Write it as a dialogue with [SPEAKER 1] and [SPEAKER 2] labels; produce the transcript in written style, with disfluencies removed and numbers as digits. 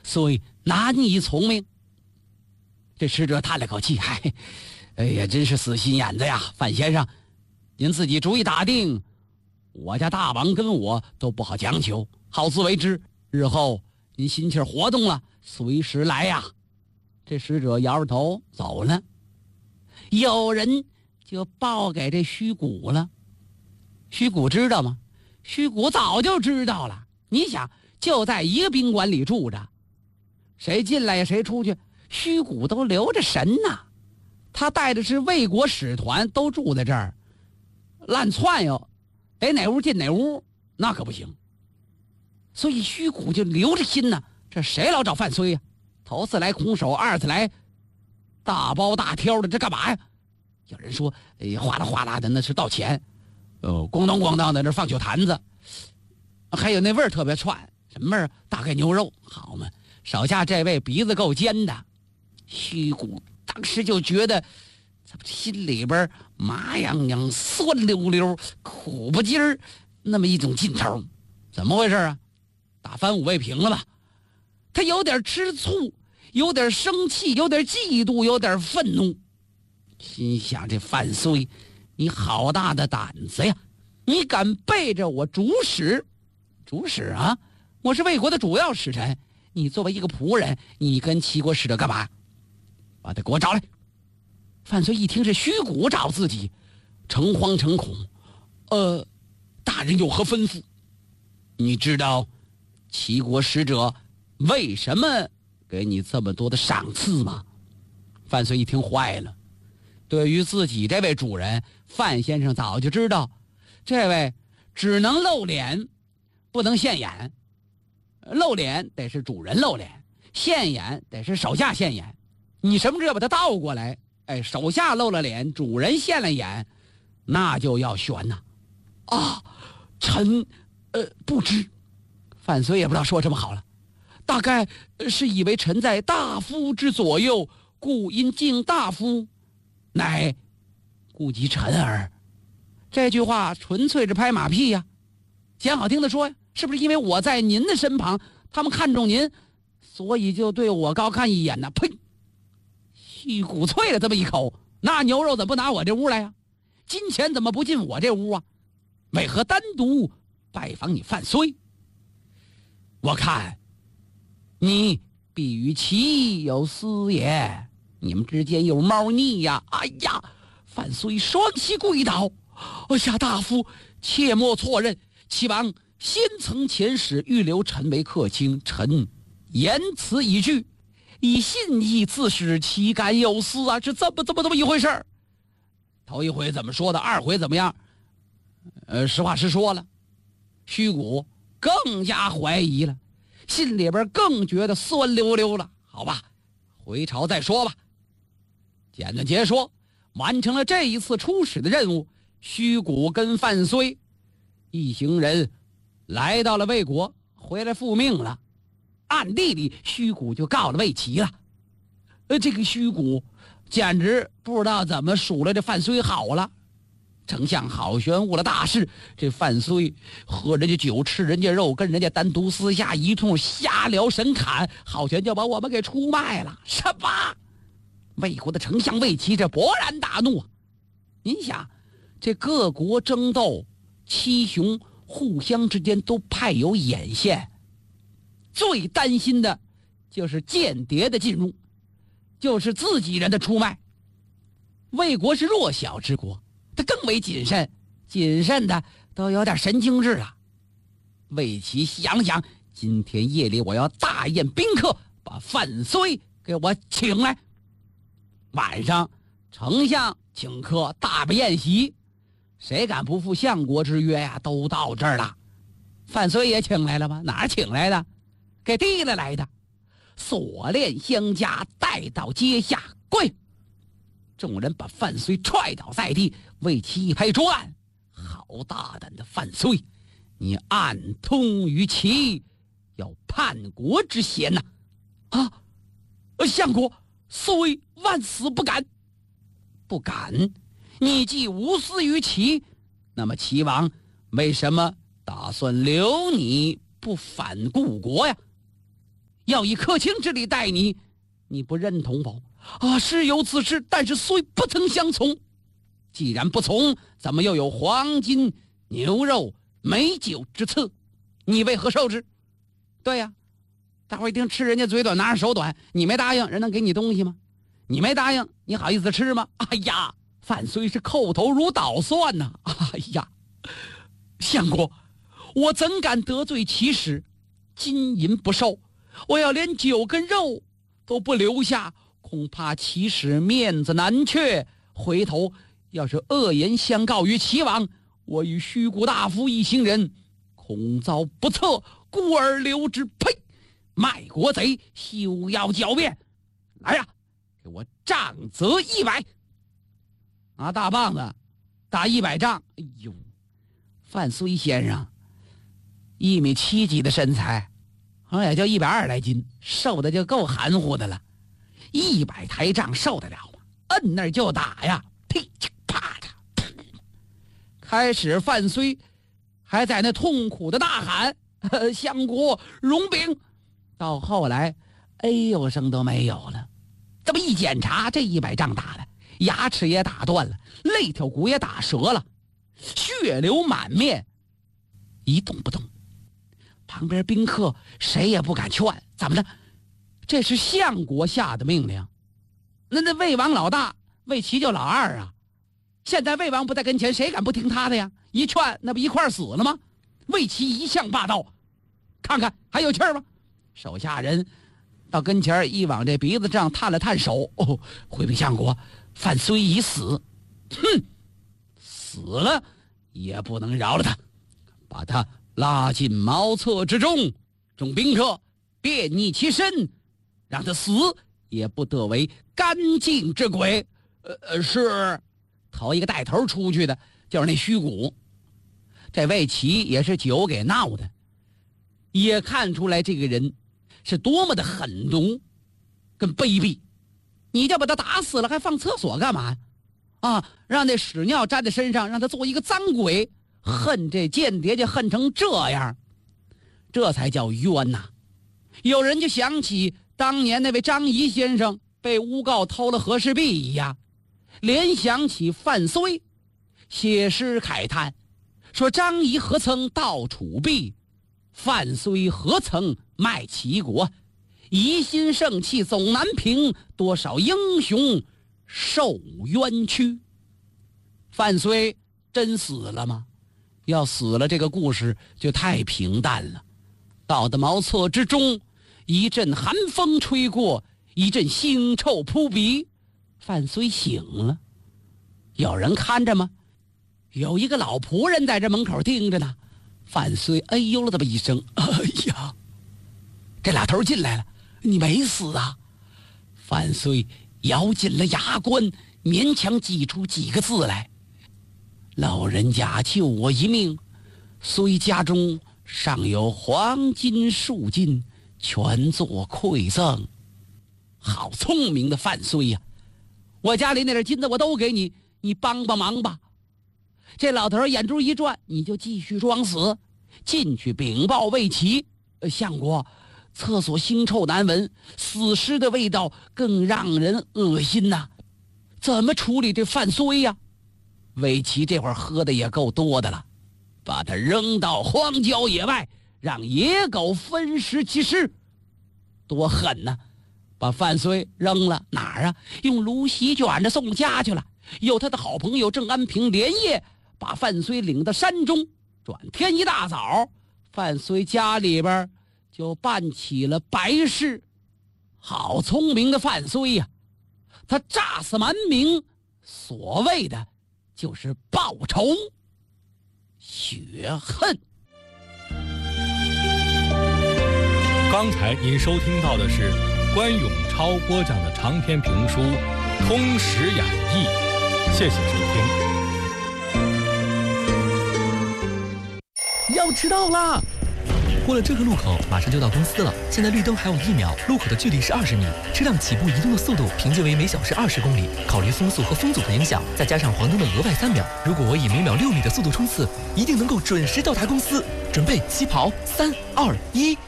[SPEAKER 1] 所以难以从命。这使者叹了口气，哎呀，真是死心眼子呀，范先生，您自己主意打定，我家大王跟我都不好强求，好自为之。日后您心气活动了，随时来呀。这使者摇着头走了。有人就报给这虚谷了。虚谷知道吗？虚谷早就知道了。你想，就在一个宾馆里住着，谁进来呀谁出去，虚谷都留着神呐。他带的是魏国使团，都住在这儿，乱窜悠，得哪屋进哪屋，那可不行。所以虚谷就留着心呢。这谁老找范睢呀？头次来空手，二次来大包大挑的，这干嘛呀？有人说，哗啦哗啦的那是倒钱，咣当咣当的那放酒坛子，还有那味儿特别串，什么味儿？大概牛肉，好嘛！手下这位鼻子够尖的，虚谷当时就觉得，心里边麻痒痒、酸溜溜、苦不劲儿，那么一种劲头。怎么回事啊？打翻五味瓶了吧？他有点吃醋，有点生气，有点嫉妒，有点愤怒，心想：这范睢，你好大的胆子呀！你敢背着我主使？主使啊！我是魏国的主要使臣，你作为一个仆人，你跟齐国使者干嘛？把他给我找来！范睢一听是虚谷找自己，诚惶诚恐。大人有何吩咐？你知道齐国使者为什么给你这么多的赏赐吗？范睢一听坏了。对于自己这位主人，范先生早就知道，这位只能露脸，不能现眼。露脸得是主人露脸，现眼得是手下现眼。你什么时候把它倒过来？手下露了脸，主人现了眼，那就要悬呐！臣不知。范睢也不知道说什么好了，大概是以为臣在大夫之左右，故因敬大夫，乃顾及臣耳。这句话纯粹是拍马屁呀！讲好听的说呀，是不是因为我在您的身旁，他们看中您，所以就对我高看一眼呢？呸！虚骨啐了这么一口，那牛肉怎么不拿我这屋来呀？金钱怎么不进我这屋啊？为何单独拜访你范睢？我看你必与其有私也，你们之间有猫腻呀！哎呀！范睢双膝跪倒，夏大夫切莫错认，齐王先曾遣使预留臣为客卿，臣言辞已具，以信义自使，岂敢有私啊？是这么一回事。头一回怎么说的，二回怎么样？实话实说了。虚谷更加怀疑了，心里边更觉得酸溜溜了。好吧，回朝再说吧。简短截说，完成了这一次出使的任务，虚谷跟范睢一行人来到了魏国，回来复命了。暗地里虚谷就告了魏齐了。这个虚谷简直不知道怎么数了这范睢好了。丞相好玄误了大事，这范睢喝人家酒，吃人家肉，跟人家单独私下一通瞎聊神侃，好玄就把我们给出卖了。什么？魏国的丞相魏齐这勃然大怒啊！您想，这各国争斗，七雄互相之间都派有眼线，最担心的就是间谍的进入，就是自己人的出卖。魏国是弱小之国，他更为谨慎，谨慎的都有点神经质了。魏齐想想，今天夜里我要大宴宾客，把范睢给我请来。晚上丞相请客，大摆宴席，谁敢不负相国之约呀？都到这儿了。范睢也请来了吗？哪儿请来的？给提了来的。锁链相加，带到阶下跪。众人把范睢踹倒在地，魏齐一拍桌案：好大胆的范睢，你暗通于齐，有叛国之嫌呐！相国，睢万死不敢。不敢？你既无私于齐，那么齐王为什么打算留你不反故国呀？ 要以可亲之礼待你，你不认同否？啊，是有此事，但是虽不曾相从。既然不从，怎么又有黄金、牛肉、美酒之赐？你为何受之？对呀，大伙一听吃人家嘴短拿着手短，你没答应，人能给你东西吗？你没答应，你好意思吃吗？哎呀，范睢是叩头如捣蒜呐！哎呀，相国，我怎敢得罪其使？金银不受，我要连酒跟肉都不留下，恐怕其使面子难却。回头要是恶言相告于齐王，我与虚谷大夫一行人恐遭不测，故而留之。呸！卖国贼，休要狡辩！来呀，给我杖责100！拿大棒子打100杖。哎呦，范睢先生1.7米几的身材，好像也就120来斤，瘦的就够含糊的了。100抬杖受得了吗？摁那儿就打呀，噼嚓啪嚓。开始范睢还在那痛苦的呐喊相国容禀，到后来哎呦声都没有了。这么一检查，这100杖打的牙齿也打断了，肋条骨也打折了，血流满面，一动不动。旁边宾客谁也不敢劝，怎么了？这是相国下的命令。那魏王老大，魏齐就老二啊。现在魏王不在跟前，谁敢不听他的呀？一劝，那不一块死了吗？魏齐一向霸道，看看还有气儿吗？手下人到跟前一往这鼻子上探了探手，哦，回禀相国，范睢已死。哼，死了也不能饶了他，把他拉进茅厕之中，众宾客便逆其身，让他死也不得为干净之鬼。是。头一个带头出去的就是那虚谷。这魏齐也是酒给闹的，也看出来这个人是多么的狠毒跟卑鄙。你就把他打死了还放厕所干嘛啊？让那屎尿沾在身上，让他做一个脏鬼，恨这间谍就恨成这样，这才叫冤呐。有人就想起当年那位张仪先生被诬告偷了和氏璧一样，联想起范睢，写诗慨叹说：张仪何曾盗楚璧，范睢何曾卖齐国？疑心盛气总难平，多少英雄受冤屈。范睢真死了吗？要死了，这个故事就太平淡了。到的茅厕之中，一阵寒风吹过，一阵腥臭扑鼻，范睢醒了。有人看着吗？有一个老仆人在这门口盯着呢。范睢哎呦了这么一声，哎呀，这老头进来了，你没死啊？范睢咬紧了牙关，勉强挤出几个字来：老人家救我一命，虽家中尚有黄金数斤，全作馈赠。好聪明的范睢呀！我家里那点金子我都给你，你帮帮忙吧。这老头眼珠一转，你就继续装死，进去禀报魏齐。相国，厕所腥臭难闻，死尸的味道更让人恶心呐，怎么处理这范睢呀？魏齐这会儿喝的也够多的了，把他扔到荒郊野外，让野狗分食其尸。多狠呐！把范睢扔了哪儿啊？用芦席卷着送家去了。有他的好朋友郑安平连夜把范睢领到山中，转天一大早，范睢家里边就办起了白事。好聪明的范睢呀！他诈死蛮民，所谓的就是报仇雪恨。
[SPEAKER 2] 刚才您收听到的是关永超播讲的长篇评书《通史演义》，谢谢收听。
[SPEAKER 3] 要迟到啦！过了这个路口，马上就到公司了。现在绿灯还有1秒，路口的距离是20米，车辆起步移动的速度平均为每小时20公里。考虑风速和风阻的影响，再加上黄灯的额外3秒，如果我以每秒6米的速度冲刺，一定能够准时到达公司。准备起跑，3、2、1。